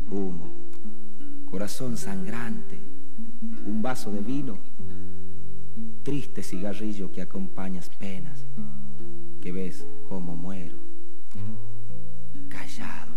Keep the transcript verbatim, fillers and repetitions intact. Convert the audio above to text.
humo, corazón sangrante, un vaso de vino, triste cigarrillo que acompañas penas, que ves cómo muero, callado